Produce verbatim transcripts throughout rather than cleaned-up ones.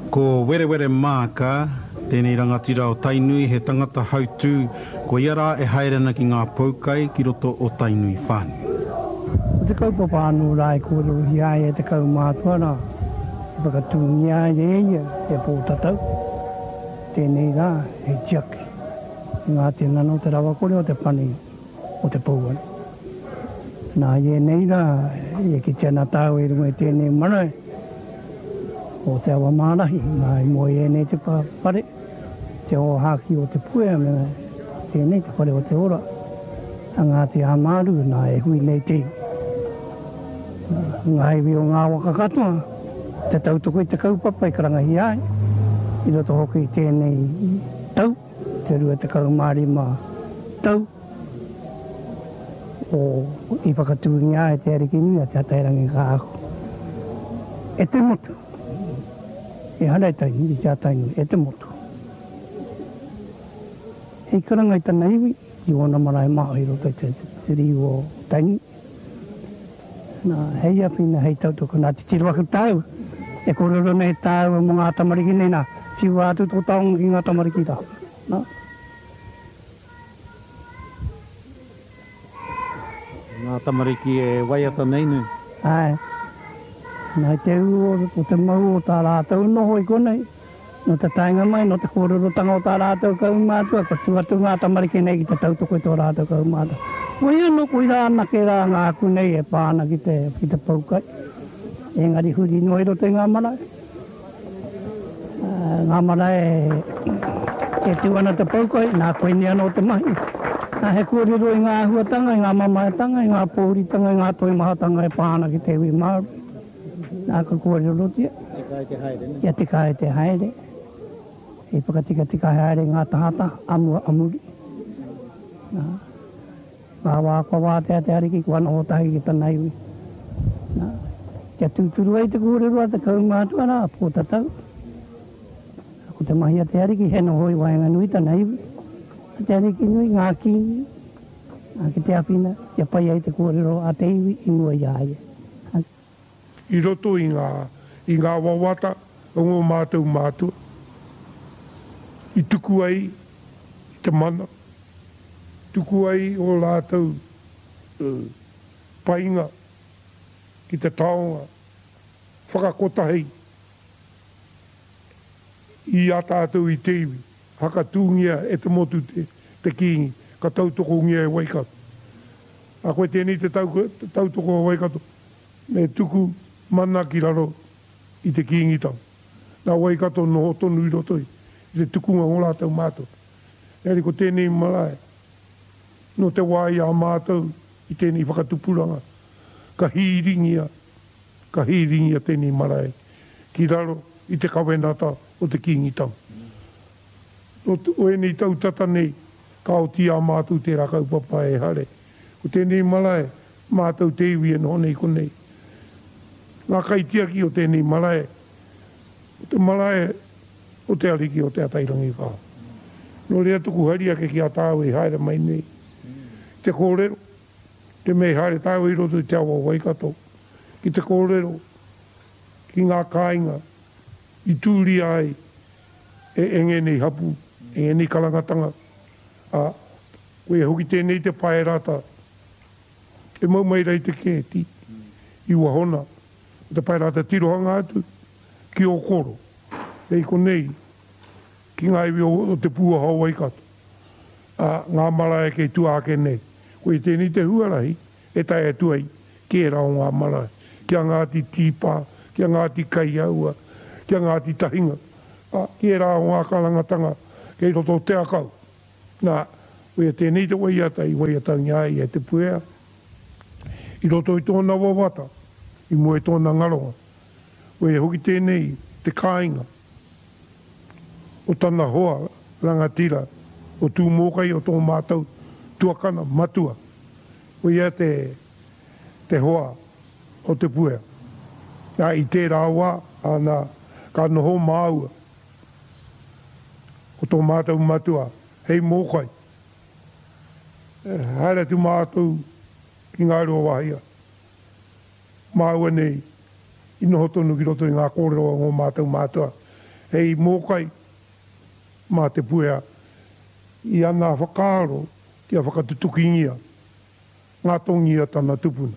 Ko were were māka, tēnei rangatira o Tainui he tangata hautū, ko iara e haerena ki ngā paukai ki roto o Tainui whānui. Te kaupapa anu rai kōrero hi ai e te kau mātua rā. E whakatūngi ai e ia e pōtatau. Tēnei rā e tiaki. Ngā tēnā no te rawa kore o te pani o te pouana. Nā e nei rā e ki tēnā tāu e runga e tēnei marae. O te awa mārahi, ngā i moe e nei te pare, te o haki o te puea, me tēnei te pare o te ora. A ngā te amaru, ngā e hui nei te. Ngā iwi o ngā waka katoa, te tautoko i te kaupapa i karangahi ai. I roto hoki i tēnei tau, te rua te kaumāri mā tau. O i whakatūngi ai te ariki a te atairangi ka aku. E te motu. E harai taini, i te ataini, e te motu. Hei karanga i tana iwi, i ona marae maho i roto i te, te riu o taini. Nā hei apina hei tautoko nā te tiruaka tāu. E kororo nei tāu mo ngā tamariki nei nā. Siu atu tō taonga ki ngā tamariki tā. Nā. Ngā tamariki e waiata nei nu. Ai. Nā te u o te mau o tā rātou noho i konei. No te tainga mai, no te kōrorotanga o tā rātou kaumātua. Ko tuatu ngā tamariki nei ki te tautoko i tō rātou kaumātua. Koe anō koe rā nake rā ngā aku nei e pāna ki te, ki te paukai. Engari huri no i roto i ngā marae. Uh, ngā marae e tuana te paukai, nā koe ni anō te mahi. Nā he kōrero i ngā ahuatanga, i ngā mamaetanga, i ngā pōritanga, i ngā toimahatanga e pāna ki te iwi māru. Nā ka kōrero tia. Tika e te haere, ne? Ia tika e te haere. E pakatika tika haere ngā tahata, amua amuri. Nā. Ngā wākwa wā te ate ariki, kua noho tahi ki tana iwi. Nā. Kia tūturu ai te kōrero a te kaumātua rā, pōtatau. Ko te mahi a te ariki, he noho i waenga nui tana iwi. A te ariki nui, ngā kini. Ngā ki te apina, ia pai ai te kōrero a te iwi, i mua i aia. I roto i ngā, i ngā wawata o ngō mātou mātua. I tuku ai i te mana. Tuku ai o lātou uh, painga ki te taonga. Whakakotahei. I a tātou i te iwi. Haka tūngia e te motu te, te kingi. Ka tautoko ngia e waikato. A koe tēnei te tautoko o waikato. Me tuku mana ki raro i te kiingi tau. Nā waikato no tonu i rotoi, i te tukunga o lātou mātou. Eri ko tēnei marae, no te wai a mātou i tēnei whakatupuranga. Ka hīringia, ka hīringia tēnei marae, ki raro i te kawenata o te kiingi tau. No o enei tau tata nei, ka o ti a mātou te rakau papa e hare. Ko tēnei marae, mātou te iwi e no nei konei. Ngā kaitiaki o tēnei marae, o te marae o te ariki o te atairangi whā. No rea tuku haria ke ki a tāu e haere mai nei. Te kōrero, te mei haere tāu i roto i te awa waikato. Ki te kōrero, ki ngā kāinga, i tūri ai, e enge nei hapu, e enge nei kalangatanga. A, koe hoki tēnei te paerata, e mau mai rei te kēti, i wahona. Te pairata tirohanga atu, ki o koro. Ei ko nei, ki ngā iwi o te pua hau waikato. A, ngā marae kei tuake nei. Koe tēnei te huarahi, e tai atuai, ki e rao ngā marae. Kia ngāti tīpā, kia ngāti kaiaua, kia ngāti tahinga. A, ki e rao ngā kalangatanga, kei roto te akau. Nā, koe tēnei te waiata, i waiata ngai e te puea. I roto i tōna wawata. I mua e tōna ngaronga. O e hoki tēnei, te kāinga. O tana hoa, rangatira, o tū mōkai o tō mātou, tuakana, matua. O ia te, te hoa, o te puea. Nā i te rāua, ana, ka noho māua. O tō mātou matua, hei mōkai. Haere tu mātou, ki ngā rua wahia. Māua nei, i noho tonu ki roto i ngā kōrero o ngō mātou mātua. hei mōkai mā te puea i ana whakaaro kia whakatutukingia ngā tongia tana tupuna.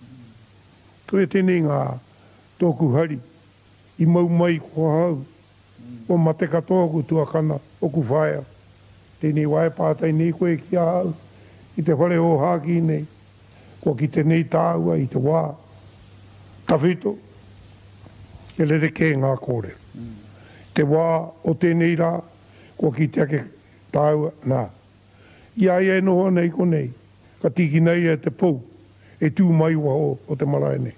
Koe tēnei ngā tōku hari i mau mai kua hau o mate katoa ku tuakana o ku whaia. Tēnei wae pātai nei koe ki hau i te whare o hāki nei kua ki te nei tāua i te wā. Tawhito e lere kē ngā kōre. Te wā o tēnei rā kua ki te ake tāua nā. Ia ia e noho nei ko nei ka tiki nei e te pou e tū mai waho o te marae nei.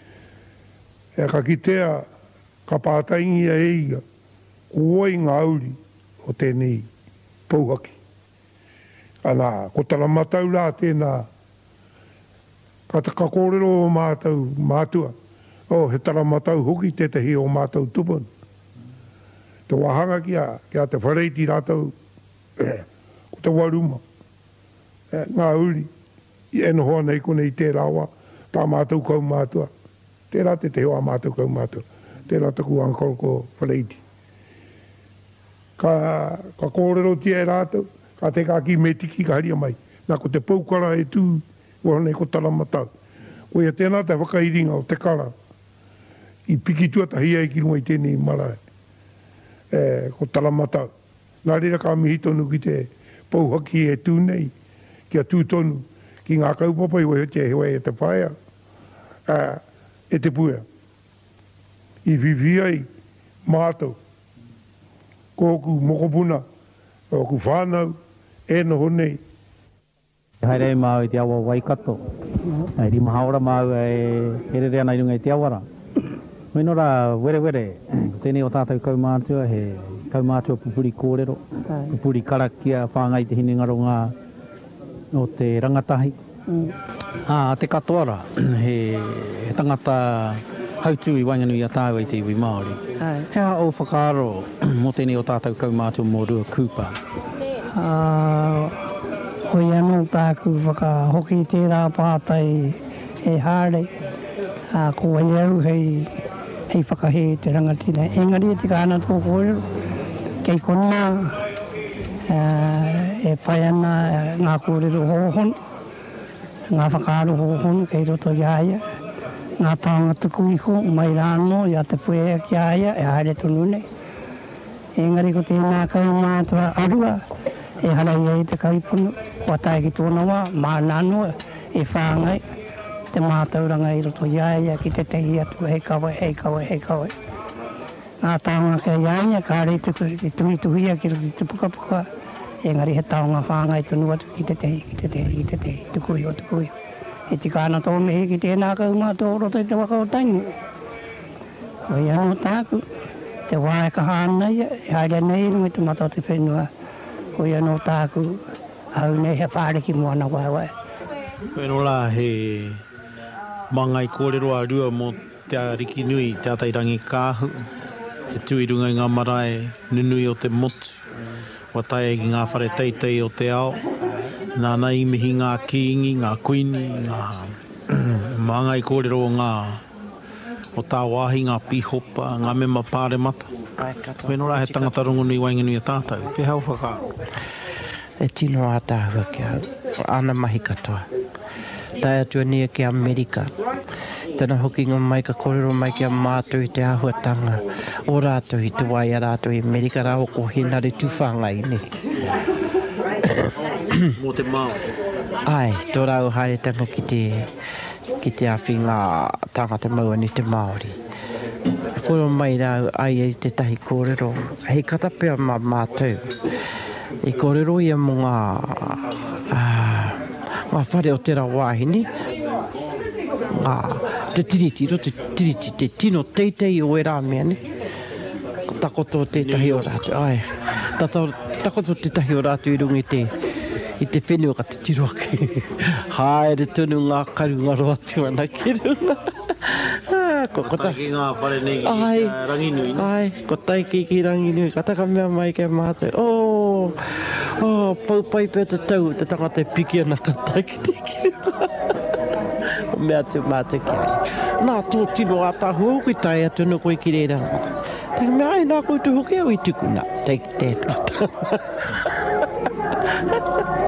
E ka kitea ka pātaingi e eiga kuoi ngā uri o tēnei pouhaki. Anā, ko tala matau rā tēnā ka te kakorero o mātou mātua. O, he tala matau hoki te te hi o mātou tupun. Te wahanga kia, kia te whareiti rātou ko te waruma. E, ngā uri i eno hoa nei kone i tērā wā tā mātou kau mātua. Tērā te te hoa mātou kau mātua. Tērā taku ankoro ko whareiti. Ka, ka kōrero tia e rātou, ka te kāki me tiki ka haria mai. Nā ko te paukara e tū, wā nei ko tala matau. Ko ia tēnā te whakairinga o te kara. I piki tuatahia i ki runga i tēnei marae. E, ko tala matau. Nā reira ka mihi tonu ki te pouhaki e tū nei, kia tū tonu, ki ngā kaupapa i wai te hewa e te whaia, e, e te puea. I viviai mātou, kōku mokopuna, kōku whānau, e noho nei. Haere mau i te awa Waikato, ai rima haora mau e here rea nei runga i te awara. Weno rā were were, tēnei o tātou kaumātua, he kaumātua pupuri kōrero, pupuri karakia, whāngai te hinengaro ngā o te rangatahi. Mm. Ah, te katoara, he, he tangata hautu i Wainganui a tāua i te iwi Māori. Ai. Hea o whakaaro mo tēnei o tātou kaumātua mō rua kūpā? Ah, hoi anō tāku whaka hoki tērā pātai e hāre, ah, ko ai au hei hei whakahe te rangatira. Engari e te kāna tō kōrero, kei kona uh, e whai ana ngā kōrero hohon, ngā whakaaro hohon kei roto i aia, ngā tāonga tuku iho, mai rāno, i a te puea ki aia, e haere tonu nei. Engari ko tēnā kaumātua arua, e harai ai te kaipunu, kua tae ki tōna wā, mā nānoa, e whāngai, te mātauranga i roto iaia ki te tehi atu hei kawe, hei kawe, hei kawe. Ngā taonga kia iaia, ka rei tuku i tui tuhia ki roto i te puka puka, engari he taonga whāngai tonu atu ki te tehi, ki te tehi, ki te tehi, tukui o tukui. E ti kāna tō mehi ki tēnā kaumātua o roto i te waka o taingu. Oi anō tāku, te wāe ka hānaia, e haere nei runga te mata o te whenua. Oi anō tāku, au nei he whāreki moana wae wae. Weno la he mangai kōrero a rua mo te ariki nui, te atairangi kāhu, te tuirunga i ngā marae, nunui o te motu, watai ki ngā whare teitei o te ao, nā nei mihi ngā kiingi, ngā kuini, ngā mangai kōrero o ngā o tā wāhi, ngā pihopa, ngā mema pāre mata. Weno la he tangata rongonui Wainganui a tātou, pe hau whakaro. E tino a tāhua ki au, ana mahi katoa. Tai atua nia ki Amerika. Tēnā hoki ngā mai ka kōrero mai ki a mātou i te āhuatanga. O rātou i te wai a rātou i Amerika rā o ko henare tūwhangai ni. Mō te māo? Ai, tō rau haeretanga ki te, ki te awhi ngā tangata maua ni te Māori. Koro mai rau ai e te tahi kōrero. Hei katapea mā mātou. I kōrero ia mo ngā... Uh, ngā whare o tērā wāhini, ngā te tiriti, roto tiriti, te tino teitei o e rā mea ne. Takoto te tahi o rātu, ai. Takoto te tahi o rātu i rungi te, i te whenua ka te tiroake. Haere tonu ngā karu ngā roatu ana ki runga. Ko tai ki ngā whare nei ki Ranginui. Ai, ko tai ki ki Ranginui, ka taka mea mai ke mātou. Oh, oh, pau pai pē te tau, te tangata e piki ana ka tai ki te ki runga. O mea tu mātou ki ai. Nā tō tino a tahu, ki tai atu no koe ki reira. Taka mea ai nā koutou hoki au i tukuna. Take that.